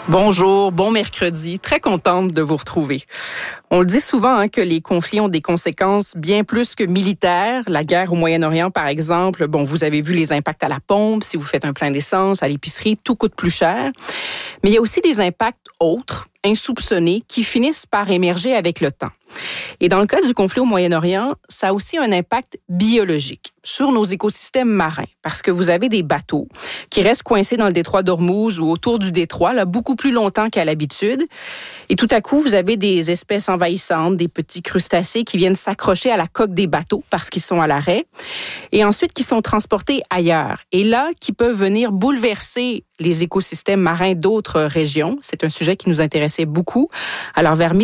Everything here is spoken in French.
Bonjour, bon mercredi. Très contente de vous retrouver. On le dit souvent que les conflits ont des conséquences bien plus que militaires. La guerre au Moyen-Orient, par exemple, vous avez vu les impacts à la pompe, si vous faites un plein d'essence, à l'épicerie, tout coûte plus cher. Mais il y a aussi des impacts autres, insoupçonnés, qui finissent par émerger avec le temps. Et dans le cas du conflit au Moyen-Orient, ça a aussi un impact biologique sur nos écosystèmes marins, parce que vous avez des bateaux qui restent coincés dans le détroit d'Ormuz ou autour du détroit, là, beaucoup plus longtemps qu'à l'habitude. Et tout à coup, vous avez des espèces envahissantes, des petits crustacés qui viennent s'accrocher à la coque des bateaux parce qu'ils sont à l'arrêt, et ensuite qui sont transportés ailleurs. Et là, qui peuvent venir bouleverser les écosystèmes marins d'autres régions. C'est un sujet qui nous intéressait beaucoup. Alors, vers